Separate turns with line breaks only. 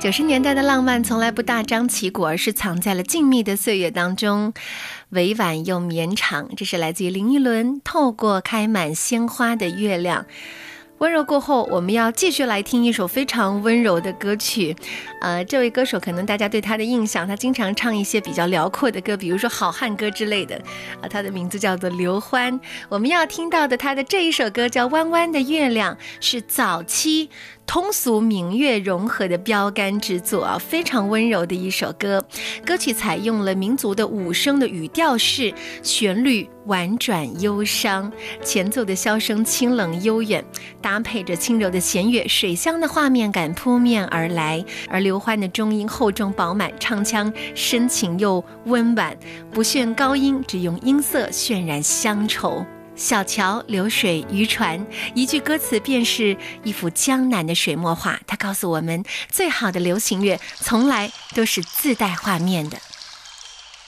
90年代的浪漫从来不大张旗鼓，而是藏在了静谧的岁月当中，委婉又绵长。这是来自于林依轮《透过开满鲜花的月亮》。温柔过后，我们要继续来听一首非常温柔的歌曲。这位歌手可能大家对他的印象，他经常唱一些比较辽阔的歌，比如说好汉歌之类的。他的名字叫做刘欢。我们要听到的他的这一首歌叫《弯弯的月亮》，是早期通俗民乐融合的标杆之作啊，非常温柔的一首歌。歌曲采用了民族的5声的语调式，旋律婉转忧伤，前奏的箫声清冷悠远，搭配着轻柔的弦乐，水乡的画面感扑面而来。而刘欢的中音厚重饱满，唱腔深情又温婉，不炫高音，只用音色渲染乡愁。小桥流水渔船，一句歌词便是一幅江南的水墨画。它告诉我们，最好的流行乐从来都是自带画面的。